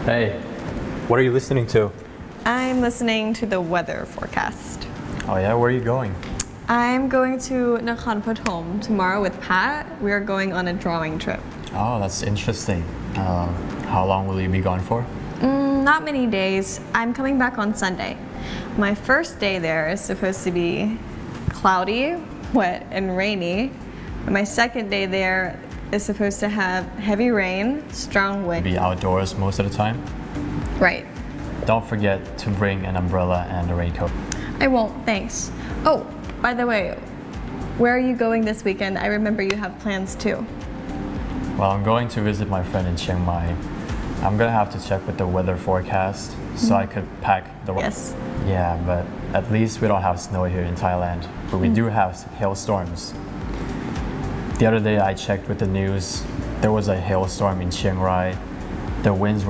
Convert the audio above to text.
Hey, what are you listening to? I'm listening to the weather forecast. Oh yeah, where are you going? I'm going to Nakhon Pathom tomorrow with Pat. We are going on a drawing trip. Oh, that's interesting. How long will you be gone for? Not many days. I'm coming back on Sunday. My first day there is supposed to be cloudy, wet, and rainy. And my second day there is supposed to have heavy rain, strong wind. Be outdoors most of the time. Right. Don't forget to bring an umbrella and a raincoat. I won't, thanks. Oh, by the way, where are you going this weekend? I remember you have plans too. Well, I'm going to visit my friend in Chiang Mai. I'm gonna have to check with the weather forecast so I could pack the... Yes. Yeah, but at least we don't have snow here in Thailand, but we do have hailstorms. The other day I checked with the news, there was a hailstorm in Chiang Rai. The winds were